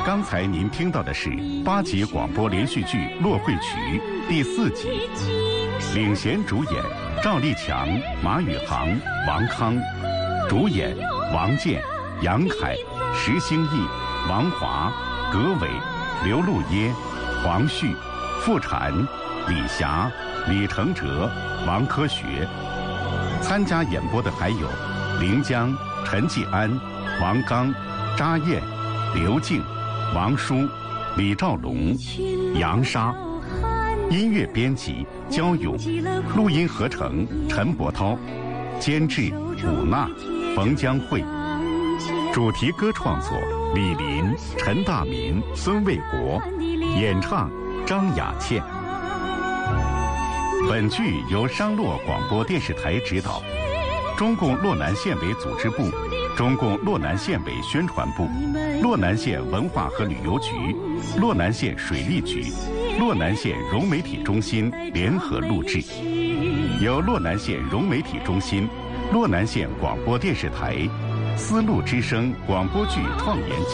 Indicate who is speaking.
Speaker 1: 刚才您听到的是8集广播连续剧《落会曲》第4集，领衔主演赵立强、马宇航、王康，主演王健、杨凯、石兴义、王华、葛伟、刘路耶、黄旭、傅婵、李霞、李承哲、王科学。参加演播的还有临江、陈继安、王刚、查燕、刘静、王舒、李兆龙、杨沙。音乐编辑焦勇，录音合成陈伯涛，监制武娜、冯江慧。主题歌创作李林、陈大民、孙卫国，演唱张雅倩。本剧由商洛广播电视台指导，中共洛南县委组织部、中共洛南县委宣传部、洛南县文化和旅游局、洛南县水利局、洛南县融媒体中心联合录制，由洛南县融媒体中心、洛南县广播电视台、丝路之声广播剧创研